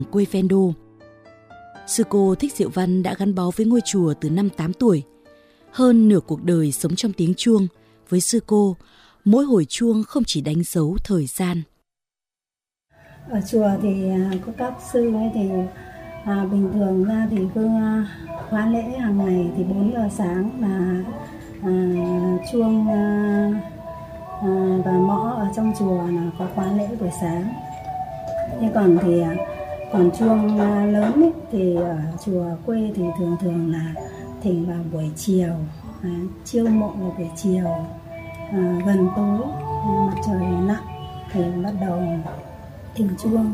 quê ven đô. Sư cô Thích Diệu Văn đã gắn bó với ngôi chùa từ năm 8 tuổi. Hơn nửa cuộc đời sống trong tiếng chuông, với sư cô, mỗi hồi chuông không chỉ đánh dấu thời gian. Ở chùa thì có các sư ấy thì bình thường ra thì cứ khóa lễ hàng ngày thì 4 giờ sáng là chuông và mõ ở trong chùa là có khóa lễ buổi sáng. Thế còn chuông lớn ấy, thì ở chùa quê thì thường là thỉnh vào buổi chiều, chiêu mộ vào buổi chiều, gần tối mặt trời lặn thì bắt đầu thỉnh chuông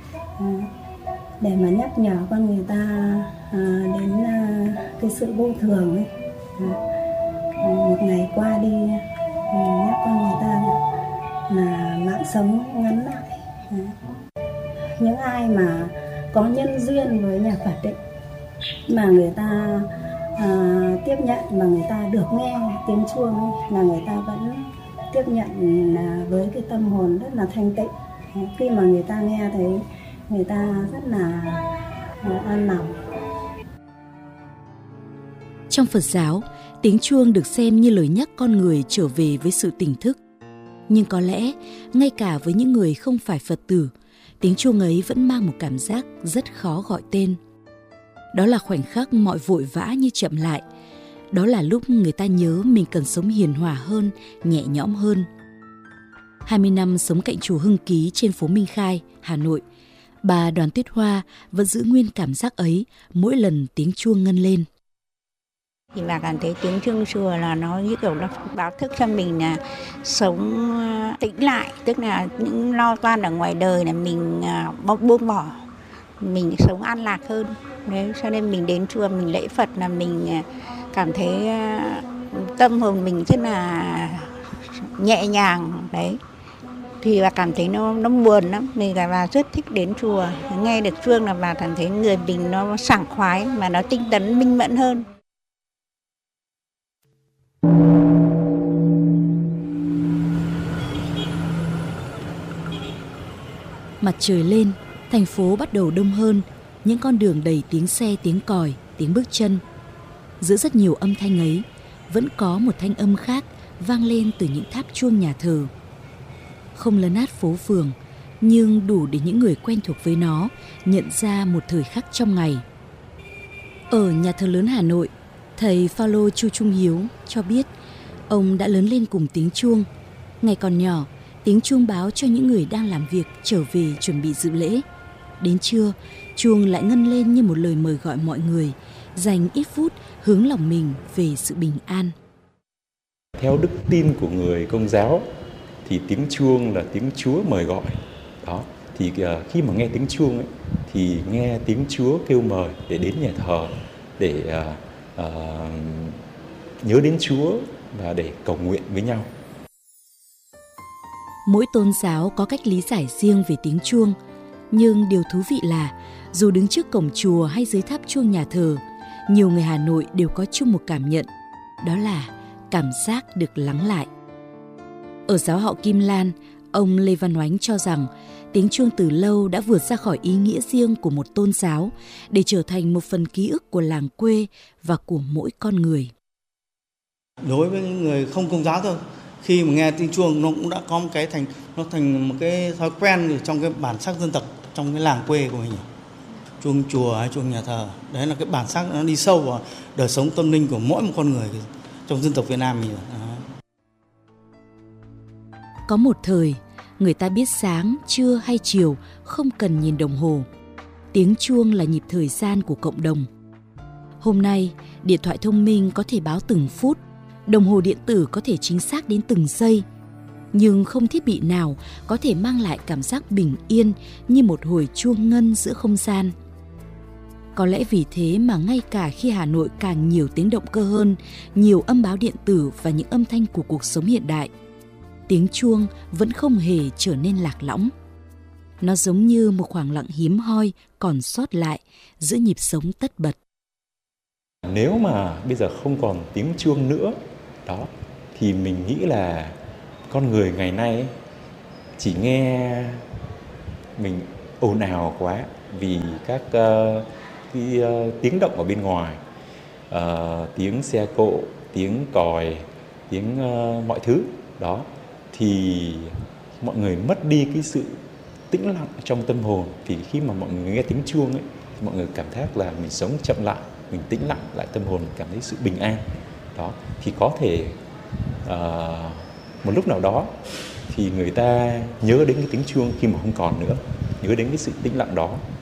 để mà nhắc nhở con người ta đến cái sự vô thường ấy. Một ngày qua đi thì nhắc con người ta là mạng sống ngắn lại. Những ai mà có nhân duyên với nhà Phật ấy, mà người ta tiếp nhận mà người ta được nghe tiếng chuông ấy, là người ta vẫn tiếp nhận với cái tâm hồn rất là thanh tịnh. Khi mà người ta nghe thấy người ta rất là an lòng. Trong Phật giáo, tiếng chuông được xem như lời nhắc con người trở về với sự tỉnh thức. Nhưng có lẽ, ngay cả với những người không phải Phật tử, tiếng chuông ấy vẫn mang một cảm giác rất khó gọi tên. Đó là khoảnh khắc mọi vội vã như chậm lại. Đó là lúc người ta nhớ mình cần sống hiền hòa hơn, nhẹ nhõm hơn. 20 năm sống cạnh chùa Hưng Ký trên phố Minh Khai, Hà Nội, bà Đoàn Tuyết Hoa vẫn giữ nguyên cảm giác ấy mỗi lần tiếng chuông ngân lên. Thì bà cảm thấy tiếng chuông chùa là nó như kiểu nó báo thức cho mình là sống tĩnh lại, tức là những lo toan ở ngoài đời là mình buông bỏ, mình sống an lạc hơn. Đấy, cho nên mình đến chùa mình lễ Phật là mình cảm thấy tâm hồn mình rất là nhẹ nhàng đấy. Thì bà cảm thấy nó buồn lắm, mình là bà rất thích đến chùa, nghe được chuông là bà cảm thấy người mình nó sảng khoái mà nó tinh tấn minh mẫn hơn. Mặt trời lên, thành phố bắt đầu đông hơn, những con đường đầy tiếng xe, tiếng còi, tiếng bước chân. Giữa rất nhiều âm thanh ấy, vẫn có một thanh âm khác vang lên từ những tháp chuông nhà thờ. Không lấn át phố phường, nhưng đủ để những người quen thuộc với nó nhận ra một thời khắc trong ngày. Ở nhà thờ lớn Hà Nội, thầy Phaolô Chu Trung Hiếu cho biết ông đã lớn lên cùng tiếng chuông. Ngày còn nhỏ, tiếng chuông báo cho những người đang làm việc trở về chuẩn bị dự lễ. Đến trưa, chuông lại ngân lên như một lời mời gọi mọi người dành ít phút hướng lòng mình về sự bình an. Theo đức tin của người Công giáo thì tiếng chuông là tiếng Chúa mời gọi. Đó, thì khi mà nghe tiếng chuông ấy, thì nghe tiếng Chúa kêu mời để đến nhà thờ, để nhớ đến Chúa và để cầu nguyện với nhau. Mỗi tôn giáo có cách lý giải riêng về tiếng chuông, nhưng điều thú vị là dù đứng trước cổng chùa hay dưới tháp chuông nhà thờ, nhiều người Hà Nội đều có chung một cảm nhận, đó là cảm giác được lắng lại. Ở giáo họ Kim Lan, ông Lê Văn Oánh cho rằng tiếng chuông từ lâu đã vượt ra khỏi ý nghĩa riêng của một tôn giáo để trở thành một phần ký ức của làng quê và của mỗi con người. Đối với những người không Công giáo thôi, khi mà nghe tiếng chuông nó cũng đã có một cái thành một cái thói quen trong cái bản sắc dân tộc, trong cái làng quê của mình. Chuông chùa hay chuông nhà thờ, đấy là cái bản sắc nó đi sâu vào đời sống tâm linh của mỗi một con người trong dân tộc Việt Nam mình. Có một thời, người ta biết sáng, trưa hay chiều không cần nhìn đồng hồ. Tiếng chuông là nhịp thời gian của cộng đồng. Hôm nay, điện thoại thông minh có thể báo từng phút, đồng hồ điện tử có thể chính xác đến từng giây. Nhưng không thiết bị nào có thể mang lại cảm giác bình yên như một hồi chuông ngân giữa không gian. Có lẽ vì thế mà ngay cả khi Hà Nội càng nhiều tiếng động cơ hơn, nhiều âm báo điện tử và những âm thanh của cuộc sống hiện đại, tiếng chuông vẫn không hề trở nên lạc lõng. Nó giống như một khoảng lặng hiếm hoi còn sót lại giữa nhịp sống tất bật. Nếu mà bây giờ không còn tiếng chuông nữa, đó, thì mình nghĩ là con người ngày nay ấy, chỉ nghe mình ồn ào quá, vì các tiếng động ở bên ngoài, tiếng xe cộ, tiếng còi, tiếng mọi thứ đó, thì mọi người mất đi cái sự tĩnh lặng trong tâm hồn. Vì khi mà mọi người nghe tiếng chuông ấy, thì mọi người cảm giác là mình sống chậm lại, mình tĩnh lặng lại tâm hồn, cảm thấy sự bình an đó. Thì có thể một lúc nào đó thì người ta nhớ đến cái tiếng chuông khi mà không còn nữa, nhớ đến cái sự tĩnh lặng đó.